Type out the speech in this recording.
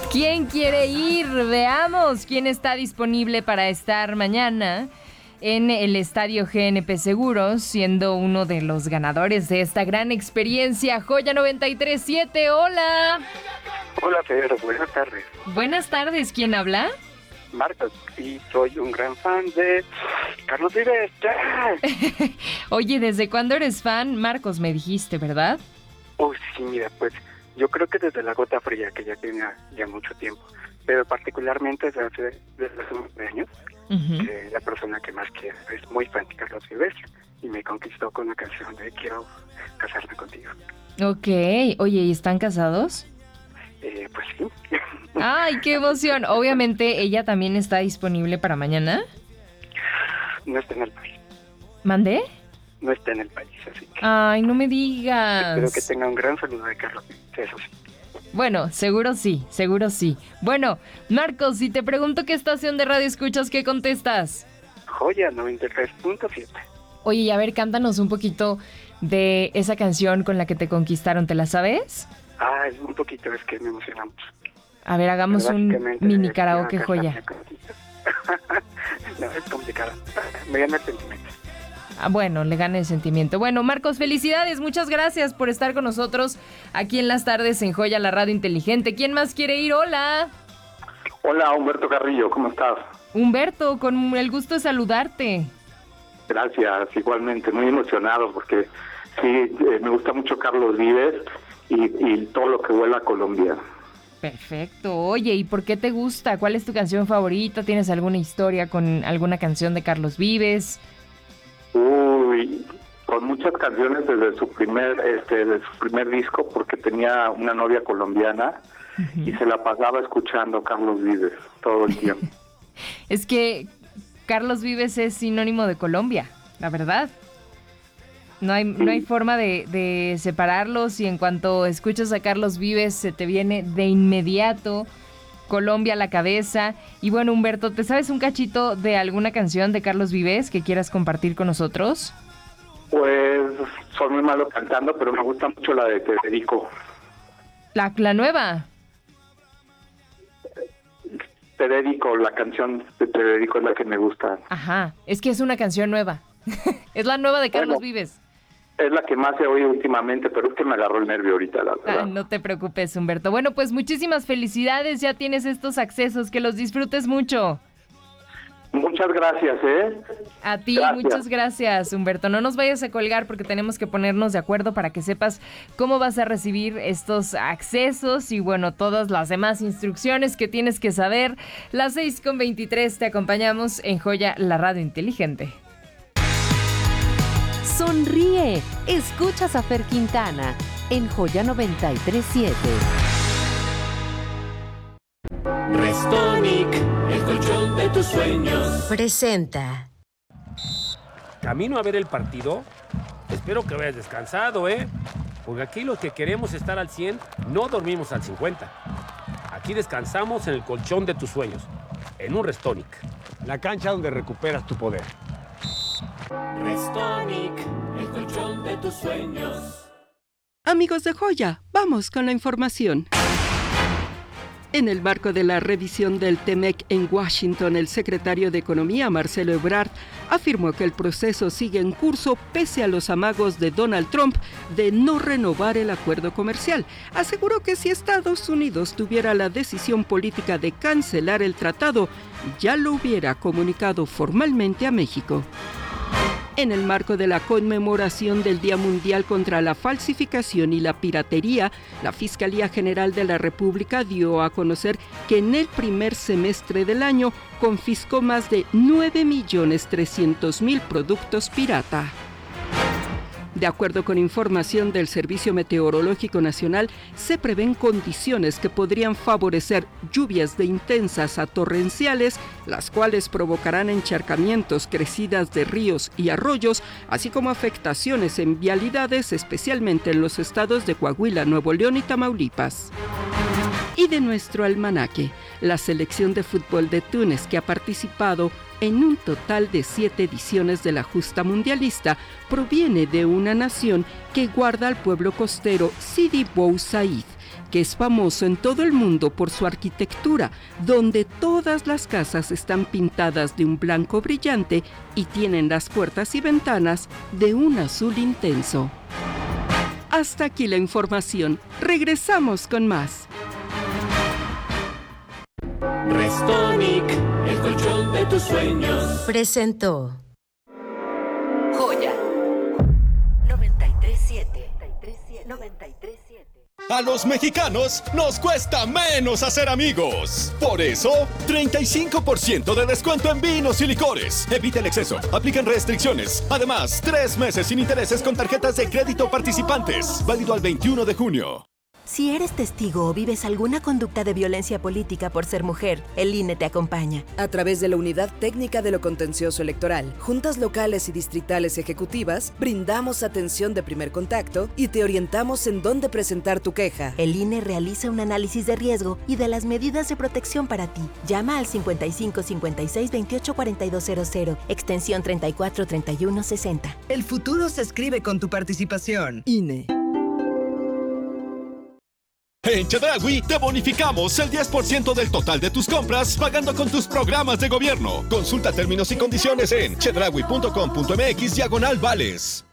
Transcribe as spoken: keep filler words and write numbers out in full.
¿Quién quiere ir? Veamos quién está disponible para estar mañana en el Estadio G N P Seguros, siendo uno de los ganadores de esta gran experiencia. Joya noventa y tres punto siete, hola. Hola, Pedro, buenas tardes. Buenas tardes, ¿quién habla? Marcos, y soy un gran fan de Carlos Vives. Oye, ¿desde cuándo eres fan? Marcos, me dijiste, ¿verdad? Oh, sí, mira, pues yo creo que desde La Gota Fría, que ya tenía ya mucho tiempo, pero particularmente desde hace, desde hace unos años, uh-huh. que la persona que más quiero es muy fan de Carlos Vives y me conquistó con la canción de Quiero casarme contigo. Ok, oye, ¿y están casados? Eh, pues sí. ¡Ay, qué emoción! Obviamente, ¿ella también está disponible para mañana? No está en el país. ¿Mandé? No está en el país, así que... ¡Ay, no me digas! Espero que tenga un gran saludo de Carlos, eso sí. Bueno, seguro sí, seguro sí. Bueno, Marcos, si te pregunto qué estación de radio escuchas, ¿qué contestas? Joya noventa y tres punto siete. Oye, y a ver, cántanos un poquito de esa canción con la que te conquistaron, ¿te la sabes? Ah, es un poquito, es que me emocionamos. A ver, hagamos un mini karaoke, Joya. No, es complicado. Me gana el sentimiento. Ah, bueno, le gana el sentimiento. Bueno, Marcos, felicidades. Muchas gracias por estar con nosotros aquí en las tardes en Joya, la radio inteligente. ¿Quién más quiere ir? Hola. Hola, Humberto Carrillo, ¿cómo estás? Humberto, con el gusto de saludarte. Gracias, igualmente. Muy emocionado porque sí, eh, me gusta mucho Carlos Vives y, y todo lo que huele a Colombia. Perfecto. Oye, ¿y por qué te gusta? ¿Cuál es tu canción favorita? ¿Tienes alguna historia con alguna canción de Carlos Vives? Uy, con muchas canciones desde su primer, este, de su primer disco, porque tenía una novia colombiana uh-huh. y se la pasaba escuchando Carlos Vives todo el tiempo. Es que Carlos Vives es sinónimo de Colombia, la verdad. No hay, no hay forma de, de separarlos y en cuanto escuchas a Carlos Vives se te viene de inmediato Colombia a la cabeza. Y bueno, Humberto, ¿te sabes un cachito de alguna canción de Carlos Vives que quieras compartir con nosotros? Pues soy muy malo cantando, pero me gusta mucho la de Te Dedico. ¿La, la nueva? Te Dedico, la canción de Te Dedico es la que me gusta. Ajá, es que es una canción nueva. Es la nueva de Carlos bueno, Vives. Es la que más he oído últimamente, pero es que me agarró el nervio ahorita, la verdad. Ah, no te preocupes, Humberto. Bueno, pues muchísimas felicidades, ya tienes estos accesos, que los disfrutes mucho. Muchas gracias, ¿eh? A ti, gracias. Muchas gracias, Humberto. No nos vayas a colgar porque tenemos que ponernos de acuerdo para que sepas cómo vas a recibir estos accesos y, bueno, todas las demás instrucciones que tienes que saber. Las seis con veintitrés te acompañamos en Joya, la radio inteligente. Sonríe, escuchas a Fer Quintana en Joya noventa y tres punto siete. Restonic, el colchón de tus sueños. Presenta. ¿Camino a ver el partido? Espero que vayas descansado, ¿eh? Porque aquí los que queremos estar al cien no dormimos al cincuenta. Aquí descansamos en el colchón de tus sueños, en un Restonic. La cancha donde recuperas tu poder. Restonic, el colchón de tus sueños. Amigos de Joya, vamos con la información. En el marco de la revisión del TEMEC en Washington, el secretario de Economía, Marcelo Ebrard, afirmó que el proceso sigue en curso pese a los amagos de Donald Trump de no renovar el acuerdo comercial. Aseguró que si Estados Unidos tuviera la decisión política de cancelar el tratado, ya lo hubiera comunicado formalmente a México. En el marco de la conmemoración del Día Mundial contra la Falsificación y la Piratería, la Fiscalía General de la República dio a conocer que en el primer semestre del año confiscó más de nueve millones trescientos mil productos pirata. De acuerdo con información del Servicio Meteorológico Nacional, se prevén condiciones que podrían favorecer lluvias de intensas a torrenciales, las cuales provocarán encharcamientos, crecidas de ríos y arroyos, así como afectaciones en vialidades, especialmente en los estados de Coahuila, Nuevo León y Tamaulipas. Y de nuestro almanaque, la selección de fútbol de Túnez, que ha participado en un total de siete ediciones de la justa mundialista, proviene de una nación que guarda al pueblo costero Sidi Bou Said, que es famoso en todo el mundo por su arquitectura, donde todas las casas están pintadas de un blanco brillante y tienen las puertas y ventanas de un azul intenso. Hasta aquí la información. Regresamos con más. Restonic, el colchón de tus sueños. Presentó Joya noventa y tres siete. noventa y tres siete. A los mexicanos nos cuesta menos hacer amigos. Por eso, treinta y cinco por ciento de descuento en vinos y licores. Evita el exceso. Aplican restricciones. Además, tres meses sin intereses con tarjetas de crédito participantes. Válido al veintiuno de junio. Si eres testigo o vives alguna conducta de violencia política por ser mujer, el I N E te acompaña. A través de la Unidad Técnica de lo Contencioso Electoral, juntas locales y distritales ejecutivas, brindamos atención de primer contacto y te orientamos en dónde presentar tu queja. El I N E realiza un análisis de riesgo y de las medidas de protección para ti. Llama al cincuenta y cinco cincuenta y seis veintiocho cuarenta y dos cero cero, extensión treinta y cuatro treinta y uno sesenta. El futuro se escribe con tu participación. I N E. En Chedraui te bonificamos el diez por ciento del total de tus compras pagando con tus programas de gobierno. Consulta términos y condiciones en chedraui punto com punto m x diagonal vales.